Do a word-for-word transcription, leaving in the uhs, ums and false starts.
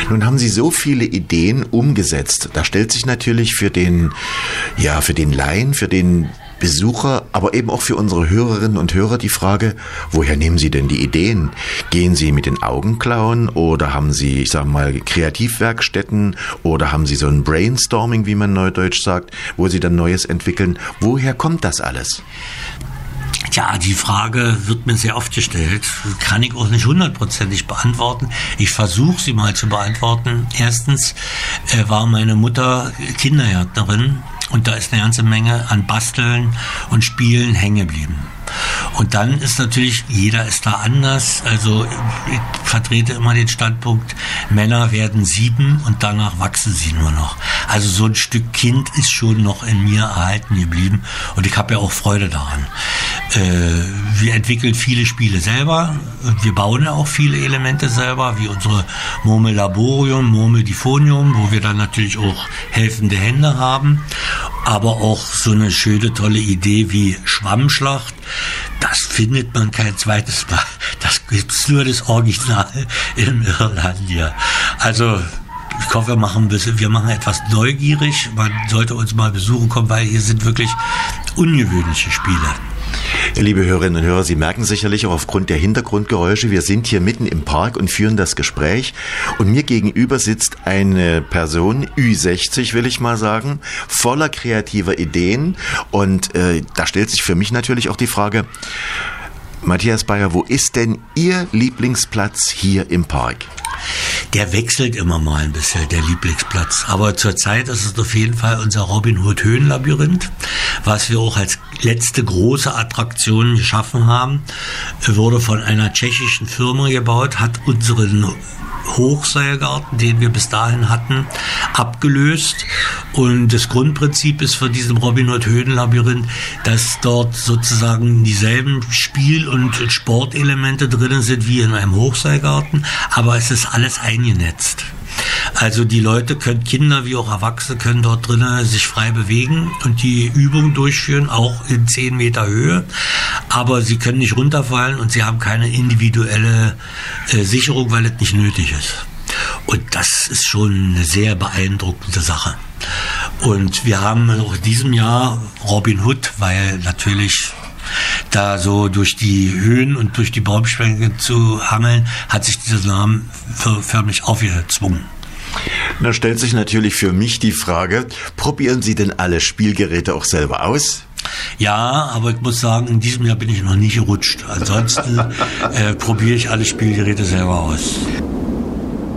Nun haben Sie so viele Ideen umgesetzt. Da stellt sich natürlich für den, ja, für den Laien, für den Besucher, aber eben auch für unsere Hörerinnen und Hörer die Frage, woher nehmen Sie denn die Ideen? Gehen Sie mit den Augen klauen oder haben Sie, ich sag mal, Kreativwerkstätten oder haben Sie so ein Brainstorming, wie man neudeutsch sagt, wo Sie dann Neues entwickeln? Woher kommt das alles? Ja, die Frage wird mir sehr oft gestellt. Kann ich auch nicht hundertprozentig beantworten. Ich versuche sie mal zu beantworten. Erstens äh, war meine Mutter Kindergärtnerin und da ist eine ganze Menge an Basteln und Spielen hängen geblieben. Und dann ist natürlich, jeder ist da anders. Also ich vertrete immer den Standpunkt, Männer werden sieben und danach wachsen sie nur noch. Also so ein Stück Kind ist schon noch in mir erhalten geblieben und ich habe ja auch Freude daran. Äh, wir entwickeln viele Spiele selber und wir bauen ja auch viele Elemente selber, wie unsere Murmel Laborium, Murmel Diphonium, wo wir dann natürlich auch helfende Hände haben, aber auch so eine schöne, tolle Idee wie Schwammschlacht. Das findet man kein zweites Mal. Das gibt's nur das Original in Irland hier. Also ich hoffe, wir machen, ein bisschen, wir machen etwas neugierig. Man sollte uns mal besuchen kommen, weil hier sind wirklich ungewöhnliche Spiele. Liebe Hörerinnen und Hörer, Sie merken sicherlich auch aufgrund der Hintergrundgeräusche, wir sind hier mitten im Park und führen das Gespräch. Und mir gegenüber sitzt eine Person, Ü sechzig will ich mal sagen, voller kreativer Ideen. Und äh, da stellt sich für mich natürlich auch die Frage, Matthias Bayer, wo ist denn Ihr Lieblingsplatz hier im Park? Der wechselt immer mal ein bisschen, der Lieblingsplatz. Aber zurzeit ist es auf jeden Fall unser Robin Hood Höhenlabyrinth, was wir auch als letzte große Attraktion geschaffen haben. Wurde von einer tschechischen Firma gebaut, hat unseren Hochseilgarten, den wir bis dahin hatten, abgelöst. Und das Grundprinzip ist für diesen Robin Hood Höhenlabyrinth, dass dort sozusagen dieselben Spiel- und Sportelemente drin sind wie in einem Hochseilgarten, aber es ist alles eingenetzt. Also die Leute können, Kinder wie auch Erwachsene, können dort drinnen sich frei bewegen und die Übung durchführen, auch in zehn Meter Höhe. Aber sie können nicht runterfallen und sie haben keine individuelle äh, Sicherung, weil es nicht nötig ist. Und das ist schon eine sehr beeindruckende Sache. Und wir haben auch in diesem Jahr Robin Hood, weil natürlich da so durch die Höhen und durch die Baumschwänge zu hangeln, hat sich dieser Name für, förmlich aufgezwungen. Da stellt sich natürlich für mich die Frage, probieren Sie denn alle Spielgeräte auch selber aus? Ja, aber ich muss sagen, in diesem Jahr bin ich noch nie gerutscht. Ansonsten äh, probiere ich alle Spielgeräte selber aus.